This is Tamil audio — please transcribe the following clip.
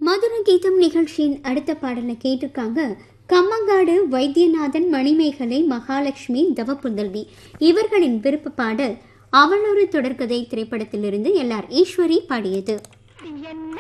மதுர கீதம் நிகழ்ச்சியின் அடுத்த பாடலை கேட்டிருக்காங்க கம்மங்காடு வைத்தியநாதன், மணிமேகலை, மகாலட்சுமி, தவப்புதல்வி. இவர்களின் விருப்ப பாடல் அவளொரு தொடர்கதை திரைப்படத்திலிருந்து LR ஈஸ்வரி பாடியது.